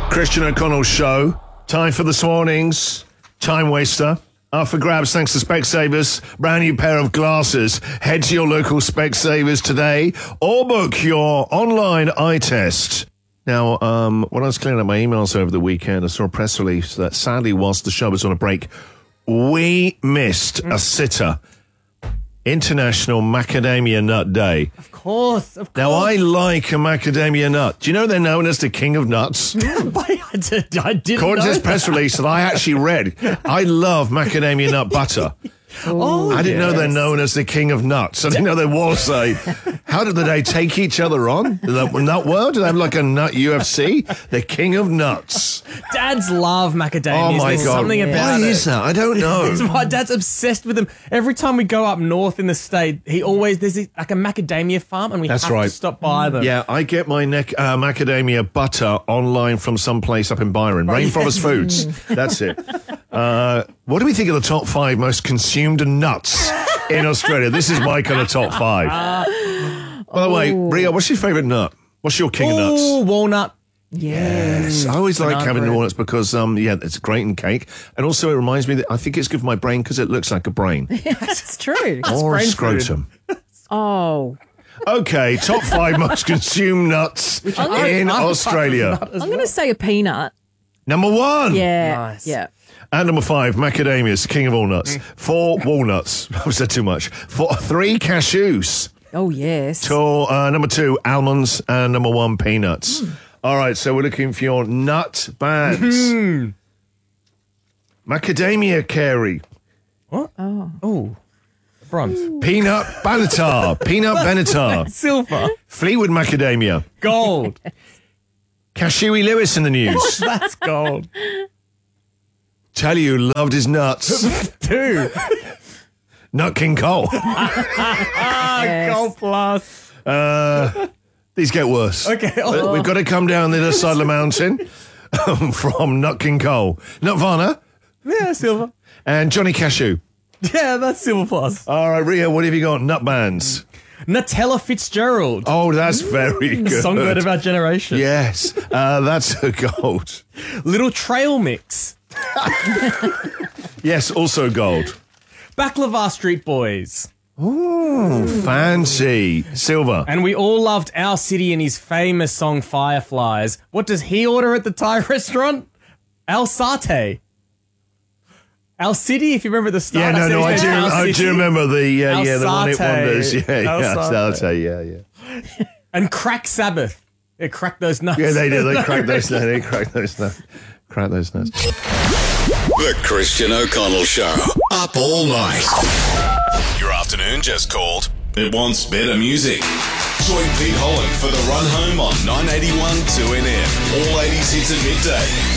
Christian O'Connell Show. Time for this morning's Time Waster. Up for grabs thanks to Specsavers. Brand new pair of glasses. Head to your local Specsavers today or book your online eye test. Now, when I was clearing up my emails over the weekend, I saw a press release that sadly, whilst the show was on a break, we missed a sitter. International Macadamia Nut Day. Of course. Now, I like a macadamia nut. Do you know they're known as the king of nuts? I didn't According to know this press release that I actually read, I love macadamia nut butter. Oh, I didn't know they're known as the king of nuts. I didn't know there was a... How did they take each other on? The nut world? Do they have like a nut UFC? The king of nuts. Dads love macadamias. Oh my There's God. something about Why it. is that? I don't know. My dad's obsessed with them. Every time we go up north in the state, there's like a macadamia farm, and we That's have right. to stop by them. Yeah, I get my macadamia butter online from someplace up in Byron. Rainforest Foods. That's it. What do we think of the top 5 most consumed nuts in Australia? This is my kind of top 5. By the way, Ria, what's your favourite nut? What's your king of nuts? Oh, walnut. Yes, I always like having bread. walnuts because, it's great in cake. And also it reminds me that I think it's good for my brain because it looks like a brain. That's true. Or a brain scrotum. Oh. Okay, top 5 most consumed nuts in Australia. I'm going to say a peanut. Number 1. Yeah. Nice. Yeah. And number 5, macadamias, king of all nuts. 4, walnuts. I said too much. 3, cashews. Oh, yes. Number 2, almonds. And number 1, peanuts. All right, so we're looking for your nut bands. Macadamia Carey. What? Oh. Bronze. Peanut Benatar. Peanut Benatar. Silver. Fleetwood Macadamia. Gold. Cashewy Lewis in the news. That's gold. Tell you loved his nuts. 2. Nut King Cole. Yes. Gold plus. These get worse. Okay. We've got to come down the other side of the mountain from Nut King Cole. Nirvana Yeah, silver. and Johnny Cashew. Yeah, that's silver plus. All right, Ria, what have you got? Nut bands. Nutella Fitzgerald. Oh, that's very good. Songbird of our generation. Yes, that's a gold. Little Trail Mix. Yes, also gold. Baklava Street Boys. Ooh, fancy. Silver. And we all loved Our City and his famous song Fireflies. What does he order at the Thai restaurant? Al Satay. Al City, if you remember the start. Yeah, no, I do remember the the one it Satay. wonders. Yeah, Al Satay, yeah. And Crack Sabbath. They crack those nuts. Yeah, they did. They cracked those nuts. They cracked those nuts. Crack those nuts. The Christian O'Connell Show. Up all night. Your afternoon just called. It wants better music. Join Pete Holland for the run home on 981 2NM. All 80s hits at midday.